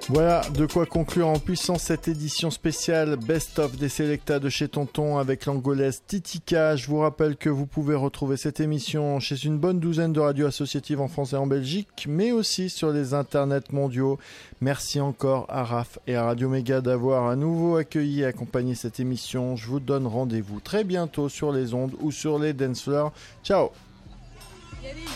Voilà de quoi conclure en puissance cette édition spéciale Best of des Selecta de chez Tonton avec l'angolaise Titika. Je vous rappelle que vous pouvez retrouver cette émission chez une bonne douzaine de radios associatives en France et en Belgique, mais aussi sur les internets mondiaux. Merci encore à Raph et à Radio Méga d'avoir à nouveau accueilli et accompagné cette émission. Je vous donne rendez-vous très bientôt sur les ondes ou sur les dance floors. Ciao!